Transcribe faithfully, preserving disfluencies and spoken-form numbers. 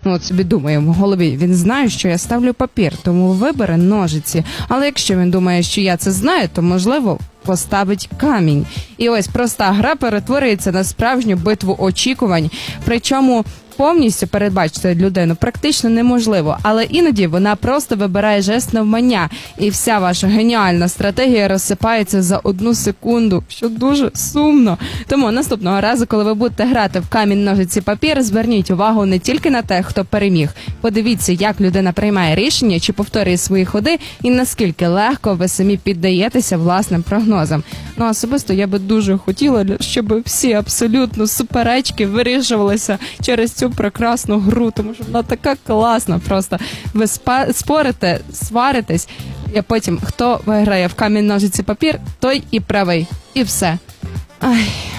Ну, от собі думає в голові, він знає, що я ставлю папір, тому вибере ножиці. Але якщо він думає, що я це знаю, то, можливо, поставить камінь. І ось проста гра перетворюється на справжню битву очікувань. Причому повністю передбачити людину практично неможливо, але іноді вона просто вибирає жест навмання, і вся ваша геніальна стратегія розсипається за одну секунду, що дуже сумно. Тому наступного разу, коли ви будете грати в камінь, ножиці, папір, зверніть увагу не тільки на те, хто переміг. Подивіться, як людина приймає рішення, чи повторює свої ходи, і наскільки легко ви самі піддаєтеся власним прогнозам. Ну, особисто я би дуже хотіла, щоб всі абсолютно суперечки вирішувалися через цю прекрасну гру, тому що вона така класна просто. Ви спа- спорите, сваритесь, і потім, хто виграє в камінь, ножиці, папір, той і правий. І все. Ай...